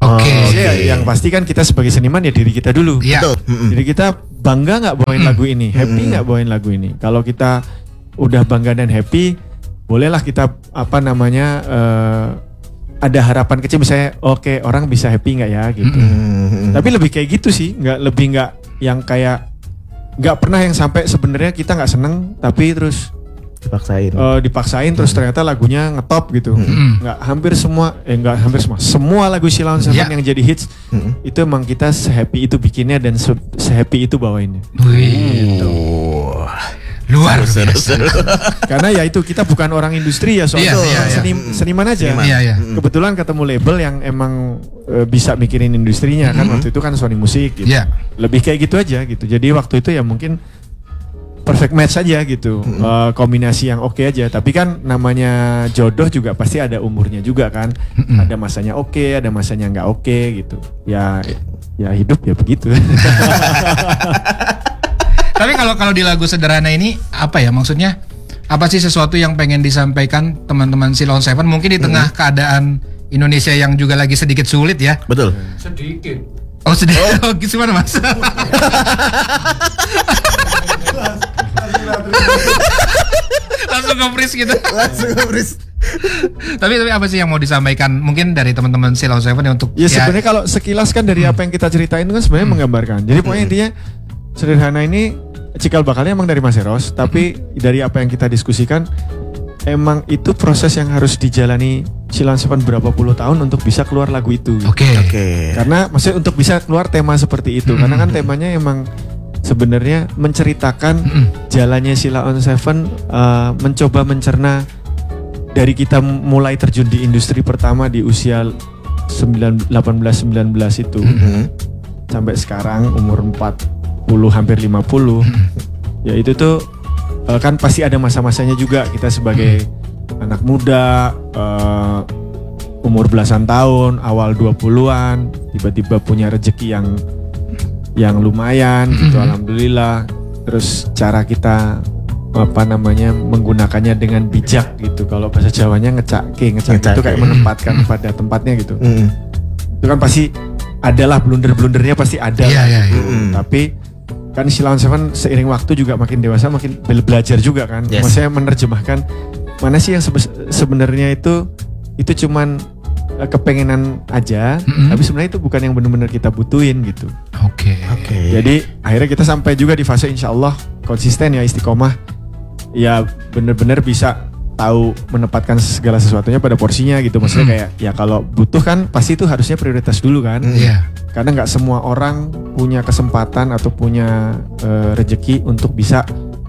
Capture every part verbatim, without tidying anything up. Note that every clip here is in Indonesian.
Oke. Okay. Okay. Ya, yang pasti kan kita sebagai seniman ya diri kita dulu. Ya. Betul. Jadi kita bangga nggak bawain lagu ini, happy nggak bawain lagu ini. Kalau kita udah bangga dan happy, bolehlah kita apa namanya uh, ada harapan kecil misalnya, oke okay, orang bisa happy nggak ya gitu. Mm-hmm. Tapi lebih kayak gitu sih, nggak lebih nggak yang kayak nggak pernah yang sampai sebenarnya kita nggak seneng tapi terus dipaksain. Uh, dipaksain terus ternyata lagunya ngetop gitu. Mm-hmm. Nggak hampir semua, eh nggak hampir semua, semua lagu Sheila on Seven Yeah. yang jadi hits Mm-hmm. itu emang kita se-happy itu bikinnya dan se- se-happy itu bawainnya. Wih, Oh. luar Seru, biasa. seru. Karena ya itu kita bukan orang industri ya soalnya Iya, iya, iya. seni- seniman aja. Seniman. Iya, iya. Kebetulan ketemu label yang emang e, bisa mikirin industrinya kan waktu itu kan Sony Music gitu. Iya. Lebih kayak gitu aja gitu. Jadi waktu itu ya mungkin perfect match aja gitu. E, kombinasi yang oke aja. Tapi kan namanya jodoh juga pasti ada umurnya juga kan. Ada masanya oke, ada masanya nggak oke gitu. Ya ya hidup ya begitu. Tapi kalau kalau di lagu sederhana ini apa ya maksudnya? Apa sih sesuatu yang pengen disampaikan teman-teman Sheila on Seven mungkin di tengah keadaan Indonesia yang juga lagi sedikit sulit ya? Betul. Sedikit. Oh sedikit. Oh, gimana Mas? Langsung nge-freeze gitu. Langsung nge-freeze. tapi tapi apa sih yang mau disampaikan mungkin dari teman-teman Sheila on Seven ya untuk Ya sebenarnya kalau sekilas kan dari apa yang kita ceritain itu kan sebenarnya menggambarkan. Jadi pokoknya intinya sederhana ini cikal bakalnya emang dari Mas Eros, tapi dari apa yang kita diskusikan emang itu proses yang harus dijalani Sheila on Seven berapa puluh tahun untuk bisa keluar lagu itu. Oke. Oke. Karena maksudnya untuk bisa keluar tema seperti itu, karena kan temanya emang sebenarnya menceritakan jalannya Sheila on Seven uh, mencoba mencerna dari kita mulai terjun di industri pertama di usia sembilan, delapan belas sembilan belas itu Mm-hmm. sampai sekarang umur empat puluh hampir lima puluh. Ya itu tuh uh, kan pasti ada masa-masanya juga kita sebagai anak muda uh, umur belasan tahun, awal dua puluhan, tiba-tiba punya rezeki yang yang lumayan gitu alhamdulillah. Terus cara kita apa namanya menggunakannya dengan bijak gitu. Kalau bahasa Jawanya ngecake, ngecake itu kayak menempatkan pada tempatnya gitu. Mm. Itu kan pasti adalah blunder-blundernya pasti ada. Iya, iya, iya. Mm. Tapi kan Sheila on Seven seiring waktu juga makin dewasa makin bel- belajar juga kan. Yes. Maksudnya menerjemahkan mana sih yang sebe- sebenarnya itu itu cuman eh, kepengenan aja, Mm-mm. tapi sebenarnya itu bukan yang benar-benar kita butuhin gitu. Oke. Oke. Jadi akhirnya kita sampai juga di fase insya Allah konsisten ya istiqomah, ya benar-benar bisa tahu menempatkan segala sesuatunya pada porsinya gitu. Maksudnya kayak ya kalau butuh kan pasti itu harusnya prioritas dulu kan. Iya. Karena nggak semua orang punya kesempatan atau punya uh, rezeki untuk bisa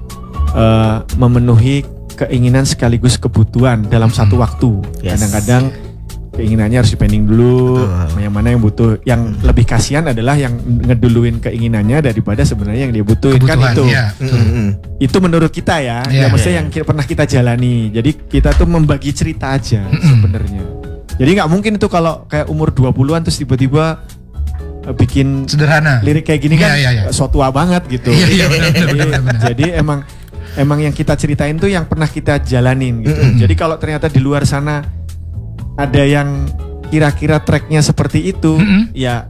uh, memenuhi keinginan sekaligus kebutuhan dalam satu waktu. Yes. Kadang-kadang keinginannya harus dipending dulu. Betul. Yang mana yang butuh, yang lebih kasihan adalah yang ngeduluin keinginannya daripada sebenarnya yang dia butuhin. Kan Kebutuhan, itu. iya. Mm-mm. Itu menurut kita ya, Iya, ya maksudnya iya, yang ki- pernah kita jalani. Jadi kita tuh membagi cerita aja sebenarnya. Jadi nggak mungkin itu kalau kayak umur dua puluhan terus tiba-tiba eh, bikin Sederhana. lirik kayak gini kan Iya, iya, iya. so tua banget gitu. Iya, iya, benar, benar, Jadi- benar, benar. Jadi emang emang yang kita ceritain tuh yang pernah kita jalanin gitu. Jadi kalau ternyata di luar sana ada yang kira-kira tracknya seperti itu, Mm-mm. ya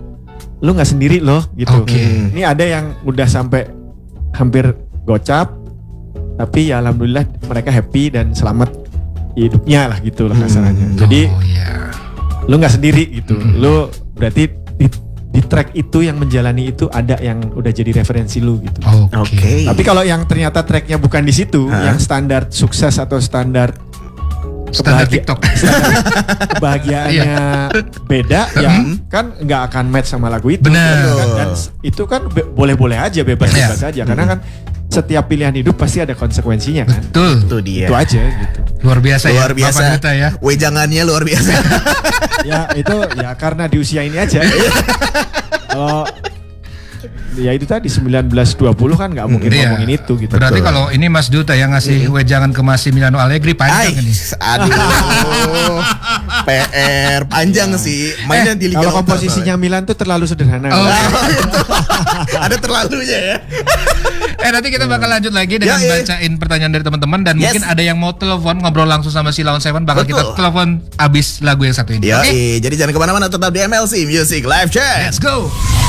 lu nggak sendiri loh gitu. Oke. Ini ada yang udah sampai hampir gocap, tapi ya alhamdulillah mereka happy dan selamat hidupnya lah gitu lah kasarannya. Jadi Oh iya. lu nggak sendiri gitu. Lu berarti di, di track itu yang menjalani itu ada yang udah jadi referensi lu gitu. Oke. Oke. Tapi kalau yang ternyata tracknya bukan di situ, Hah? yang standar sukses atau standar Standar kebahagia- TikTok. standar kebahagiaannya beda, ya kan nggak akan match sama lagu itu. Benar. Kan, dan s- itu kan be- boleh-boleh aja, bebas-bebas aja. Karena kan setiap pilihan hidup pasti ada konsekuensinya kan. Betul. Itu dia. Itu aja gitu. Luar biasa ya. Luar biasa. Bapak kita ya. Wejangannya luar biasa. Ya itu ya karena di usia ini aja. Kalau ya itu tadi sembilan belas dua puluh kan nggak mungkin Iya. ngomongin itu gitu. Berarti Betul. kalau ini Mas Duta yang ngasih wejangan ke Massimiliano Allegri panjang Ay, ini. aduh, P R panjang sih. Mainnya di Liga Kalau Lombard komposisinya Milan tuh terlalu sederhana. Oh. soalnya. Ada terlalunya ya. Eh nanti kita bakal lanjut lagi dengan Ya, eh. bacain pertanyaan dari teman-teman dan Yes. mungkin ada yang mau telepon ngobrol langsung sama si Lawan Seven bakal Betul. kita telepon abis lagu yang satu ini. Yo, Oke? jadi jangan kemana-mana, tetap di M L C Music Live Chat. Let's go.